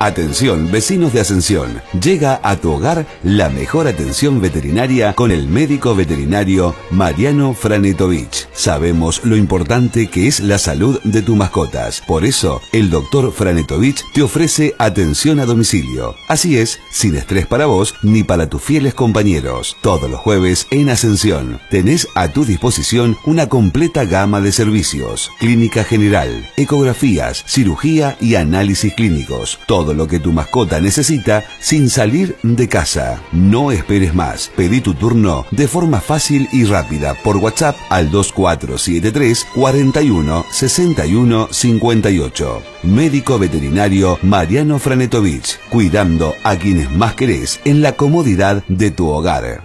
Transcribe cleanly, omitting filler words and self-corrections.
Atención, vecinos de Ascensión. Llega a tu hogar la mejor atención veterinaria con el médico veterinario Mariano Franetovich. Sabemos lo importante que es la salud de tus mascotas. Por eso, el doctor Franetovich te ofrece atención a domicilio. Así es, sin estrés para vos ni para tus fieles compañeros. Todos los jueves en Ascensión tenés a tu disposición una completa gama de servicios. Clínica general, ecografías, cirugía y análisis clínicos. Todo lo que tu mascota necesita sin salir de casa. No esperes más. Pedí tu turno de forma fácil y rápida por WhatsApp al 2473 41 61 58. Médico veterinario Mariano Franetovich, cuidando a quienes más querés en la comodidad de tu hogar.